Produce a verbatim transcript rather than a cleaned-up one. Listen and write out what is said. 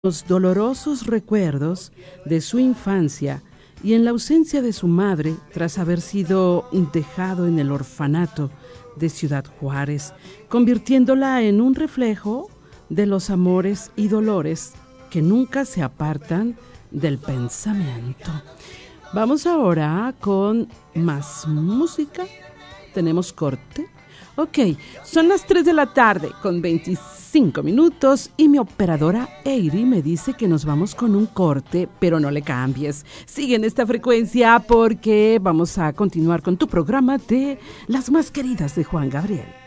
Los dolorosos recuerdos de su infancia y en la ausencia de su madre tras haber sido dejado en el orfanato de Ciudad Juárez, convirtiéndola en un reflejo de los amores y dolores que nunca se apartan del pensamiento. Vamos ahora con más música. Tenemos corte. Ok, son las tres de la tarde con veinticinco minutos y mi operadora Eiri me dice que nos vamos con un corte, pero no le cambies. Sigue en esta frecuencia porque vamos a continuar con tu programa de Las Más Queridas de Juan Gabriel.